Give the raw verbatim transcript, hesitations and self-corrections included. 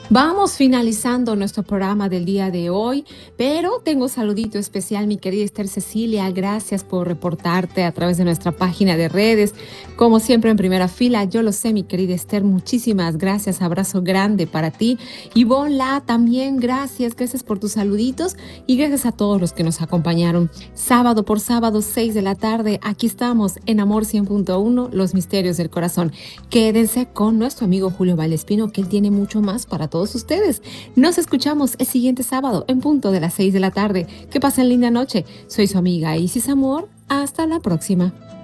Vamos finalizando nuestro programa del día de hoy, pero tengo un saludito especial, mi querida Esther Cecilia. Gracias por reportarte a través de nuestra página de redes. Como siempre, en primera fila, yo lo sé, mi querida Esther, muchísimas gracias. Abrazo grande para ti. Ivonne La, también gracias. Gracias por tus saluditos y gracias a todos los que nos acompañaron. Sábado por sábado, seis de la tarde, aquí estamos en Amor cien punto uno, Los Misterios del Corazón. Quédense con nuestro amigo Julio Valdespino, que él tiene mucho más para todos ustedes. Nos escuchamos el siguiente sábado en punto de las seis de la tarde. Que pasen linda noche. Soy su amiga Isis Amor. Hasta la próxima.